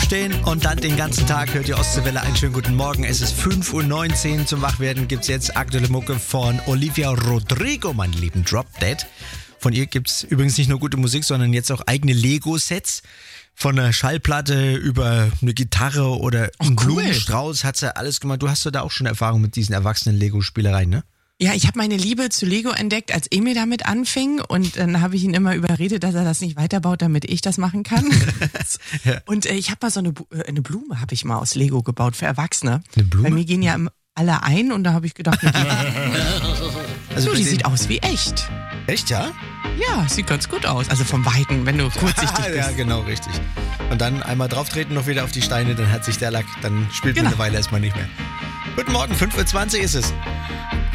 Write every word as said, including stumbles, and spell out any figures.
aufstehen und dann den ganzen Tag hört ihr Ostseewelle. Einen schönen guten Morgen. Es ist fünf Uhr neunzehn. Zum Wachwerden gibt es jetzt aktuelle Mucke von Olivia Rodrigo, meinen lieben Drop Dead. Von ihr gibt es übrigens nicht nur gute Musik, sondern jetzt auch eigene Lego-Sets. Von einer Schallplatte über eine Gitarre oder einen oh, cool. Blumenstrauß hat sie alles gemacht. Du hast ja da auch schon Erfahrung mit diesen erwachsenen Lego-Spielereien, ne? Ja, ich habe meine Liebe zu Lego entdeckt, als Emil damit anfing und dann habe ich ihn immer überredet, dass er das nicht weiterbaut, damit ich das machen kann. ja. Und äh, ich habe mal so eine, eine Blume habe ich mal aus Lego gebaut für Erwachsene. Eine Blume? Bei mir gehen ja alle ein und da habe ich gedacht, die, also so, die sieht aus wie echt. Echt, ja? Ja, sieht ganz gut aus. Also vom Weiten, wenn du kurzsichtig bist. Ja, genau, richtig. Und dann einmal drauf treten, noch wieder auf die Steine, dann hat sich der Lack, dann spielt genau. man eine Weile erstmal nicht mehr. Guten Morgen, fünf Uhr zwanzig ist es.